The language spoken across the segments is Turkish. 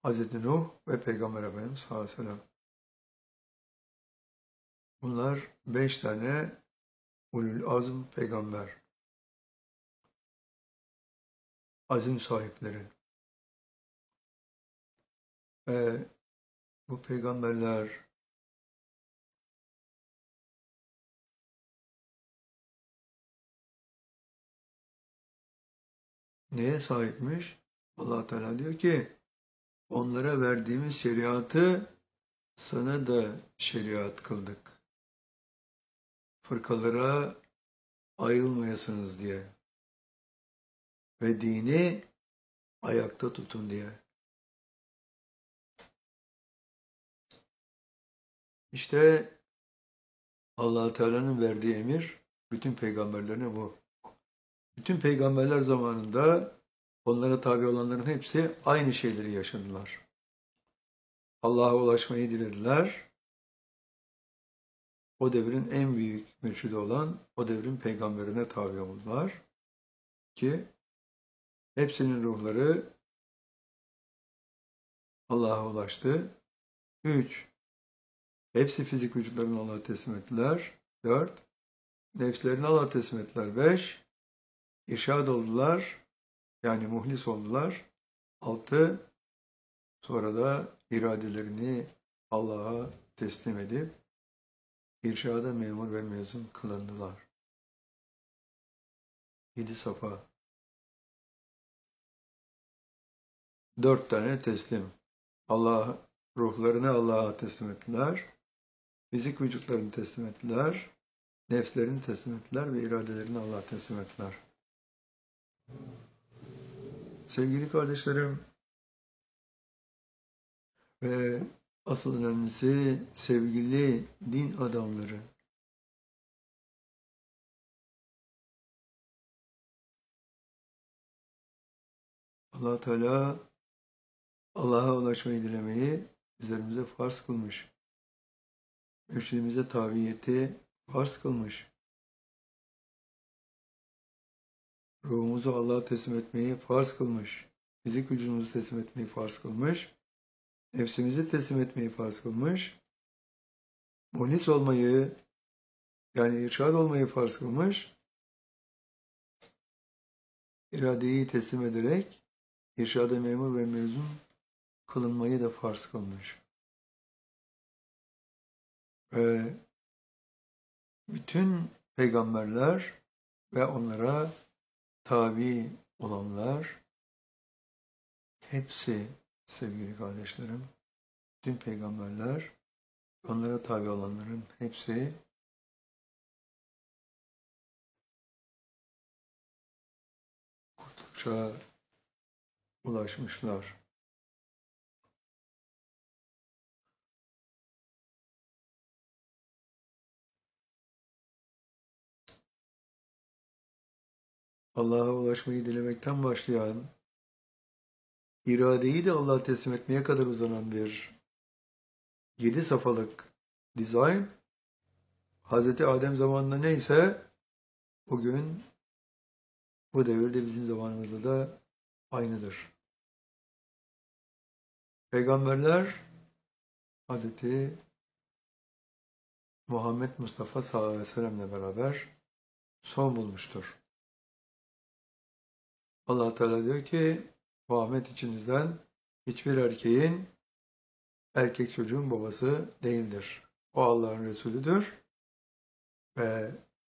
Hazreti Nuh ve Peygamber Efendimiz sallallahu aleyhi ve sellem. Bunlar 5 tane ulul azm peygamber, azim sahipleri. Ve bu peygamberler neye sahipmiş? Allah Teala diyor ki onlara verdiğimiz şeriatı sana da şeriat kıldık. Fırkalara ayrılmayasınız diye. Ve dini ayakta tutun diye. İşte Allah Teala'nın verdiği emir bütün peygamberlerine bu. Bütün peygamberler zamanında onlara tabi olanların hepsi aynı şeyleri yaşadılar. Allah'a ulaşmayı dilediler. O devrin en büyük mürşidi olan o devrin peygamberine tabi oldular. Ki hepsinin ruhları Allah'a ulaştı. 3. Hepsi fizik vücutlarını Allah'a teslim ettiler. 4. Nefslerini Allah'a teslim ettiler. 5. İrşad oldular. Yani muhlis oldular. 6. Sonra da iradelerini Allah'a teslim edip irşada memur ve mezun kılındılar. 7 safa. 4 tane teslim. Allah ruhlarını Allah'a teslim ettiler. Fizik vücutlarını teslim ettiler. Nefslerini teslim ettiler ve iradelerini Allah'a teslim ettiler. Sevgili kardeşlerim ve asıl önemlisi sevgili din adamları. Allah Teala Allah'a ulaşmayı dilemeyi üzerimize farz kılmış. Mürşidimize tabiyeti farz kılmış. Ruhumuzu Allah'a teslim etmeyi farz kılmış. Fizik vücudumuzu teslim etmeyi farz kılmış. Nefsimizi teslim etmeyi farz kılmış. Muhlis olmayı, yani irşad olmayı farz kılmış. İradeyi teslim ederek irşada memur ve mezun kılınmayı da farz kılmış. Ve bütün peygamberler ve onlara tabi olanlar hepsi sevgili kardeşlerim, bütün peygamberler, onlara tabi olanların hepsi kurtuluşa ulaşmışlar. Allah'a ulaşmayı dilemekten başlayan, iradeyi de Allah'a teslim etmeye kadar uzanan bir 7 safhalık dizayn, Hz. Adem zamanında neyse, bugün bu devirde bizim zamanımızda da aynıdır. Peygamberler Hz. Muhammed Mustafa sallallahu aleyhi ve sellem'le beraber son bulmuştur. Allah Teala diyor ki Muhammed içinizden hiçbir erkeğin erkek çocuğun babası değildir. O Allah'ın Resulüdür ve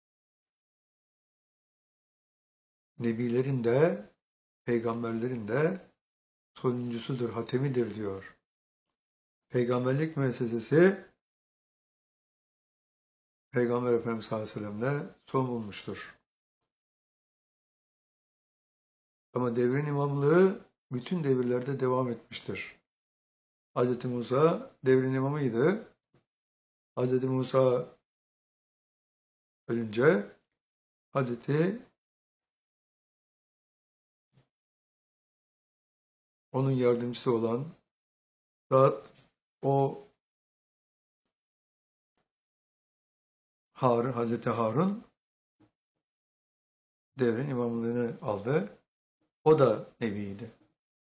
nebilerin de peygamberlerin de sonuncusudur, hatemidir diyor. Peygamberlik müessesesi Peygamber Efendimiz sallallahu aleyhi ve sellem'le son bulmuştur. Ama devrin imamlığı bütün devirlerde devam etmiştir. Hz. Musa devrin imamıydı. Hz. Musa ölünce Hz. onun yardımcısı olan zat o Harun, Hz. Harun devrin imamlığını aldı. O da nebiydi.